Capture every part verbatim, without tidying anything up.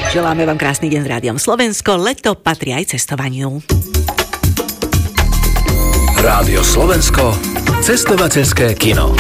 Želáme vám krásny deň s Rádiom Slovensko. Leto patrí aj cestovaniu. Rádio Slovensko, cestovateľské kino.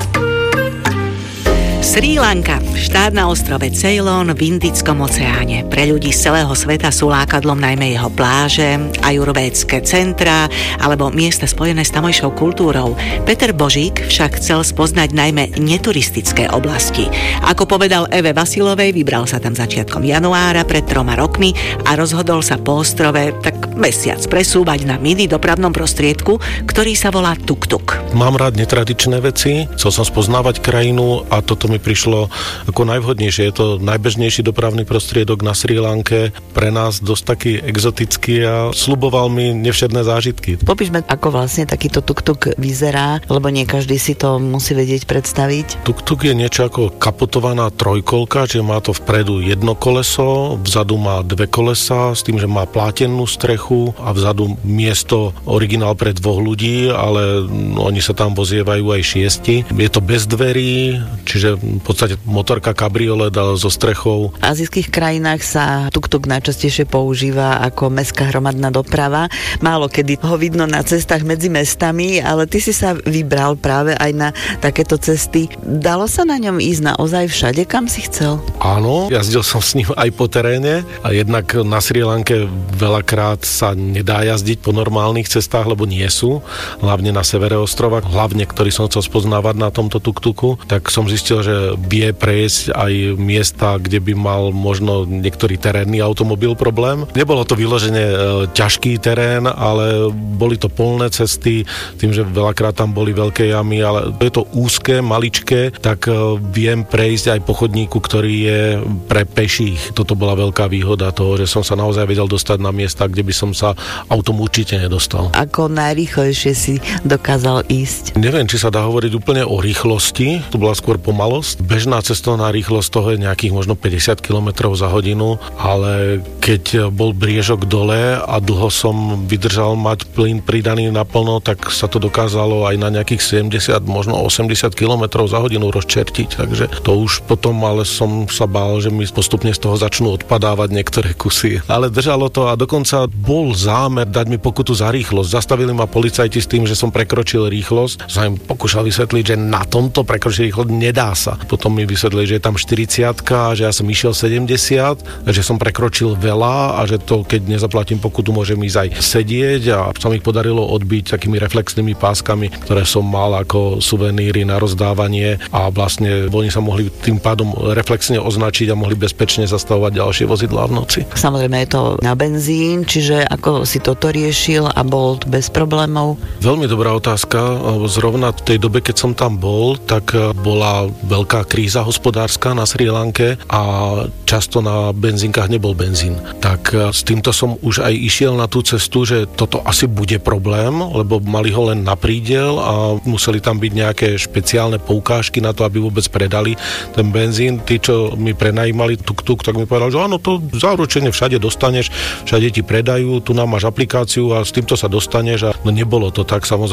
Srí Lanka, štát na ostrove Ceylon v Indickom oceáne. Pre ľudí z celého sveta sú lákadlom najmä jeho pláže, ajurvédske centrá alebo miesta spojené s tamojšou kultúrou. Peter Božík však chcel spoznať najmä neturistické oblasti. Ako povedal Eve Vasilovej, vybral sa tam začiatkom januára pred troma rokmi a rozhodol sa po ostrove tak mesiac presúvať na mini dopravnom prostriedku, ktorý sa volá tuk-tuk. Mám rád netradičné veci, chcel som spoznávať krajinu a toto mi prišlo ako najvhodnejšie. Je to najbežnejší dopravný prostriedok na Srí Lanke, pre nás dosť taký exotický a sľuboval mi nevšetné zážitky. Popíšme, ako vlastne takýto tuk-tuk vyzerá, lebo nie každý si to musí vedieť predstaviť. Tuk-tuk je niečo ako kapotovaná trojkolka, čiže má to vpredu jedno koleso, vzadu má dve kolesa, s tým, že má plátennú strechu a vzadu miesto originál pre dvoch ľudí, ale oni sa tam vozievajú aj šiesti. Je to bez dverí, čiže v podstate motorka kabriolet, ale so strechou. V azijských krajinách sa tuk-tuk najčastejšie používa ako mestská hromadná doprava. Málo kedy ho vidno na cestách medzi mestami, ale ty si sa vybral práve aj na takéto cesty. Dalo sa na ňom ísť naozaj všade, kam si chcel? Áno, jazdil som s ním aj po teréne a jednak na Srí Lanke veľakrát sa nedá jazdiť po normálnych cestách, lebo nie sú, hlavne na severe ostrova, hlavne ktorý som chcel spoznávať na tomto tuk-tuku, tak som zistil, že vie prejsť aj miesta, kde by mal možno niektorý terénny automobil problém. Nebolo to vyložene e, ťažký terén, ale boli to polné cesty, tým, že veľakrát tam boli veľké jamy, ale je to úzke, maličké, tak e, viem prejsť aj po chodníku, ktorý je pre peších. Toto bola veľká výhoda toho, že som sa naozaj vedel dostať na miesta, kde by som sa autom určite nedostal. Ako najrýchlejšie si dokázal ísť? Neviem, či sa dá hovoriť úplne o rýchlosti, to bola skôr pomalosť. Bežná cestovná rýchlosť toho je nejakých možno päťdesiat kilometrov za hodinu, ale keď bol briežok dole a dlho som vydržal mať plyn pridaný naplno, tak sa to dokázalo aj na nejakých sedemdesiat, možno osemdesiat kilometrov za hodinu rozčertiť, takže to už potom, ale som sa bál, že mi postupne z toho začnú odpadávať niektoré kusy. Ale držalo to a dokonca bol zámer dať mi pokutu za rýchlosť. Zastavili ma policajti s tým, že som prekročil rýchlosť. Som im pokúšal vysvetliť, že na tomto prekročiť rýchlosť nedá sa. Potom mi vysvetlili, že je tam štyridsiatka, že ja som išiel sedemdesiat, že som prekročil veľa a že to, keď nezaplatím pokutu, môžem ísť aj sedieť a sa mi podarilo odbiť takými reflexnými páskami, ktoré som mal ako suveníry na rozdávanie a vlastne oni sa mohli tým pádom reflexne označiť a mohli bezpečne zastavovať ďalšie vozidlá v noci. Samozrejme je to na benzín, čiže ako si toto riešil a bol to bez problémov? Veľmi dobrá otázka. Zrovna v tej dobe, keď som tam bol, tak bola veľká kríza hospodárska na Srí Lanke a často na benzínkach nebol benzín. Tak s týmto som už aj išiel na tú cestu, že toto asi bude problém, lebo mali ho len na prídel a museli tam byť nejaké špeciálne poukážky na to, aby vôbec predali ten benzín. Tí, čo mi prenajímali tuk-tuk, tak mi povedali, že áno, to záručene všade dostaneš, všade ti predajú, tu nám máš aplikáciu a s týmto sa dostaneš a no nebolo to tak, samozrejme.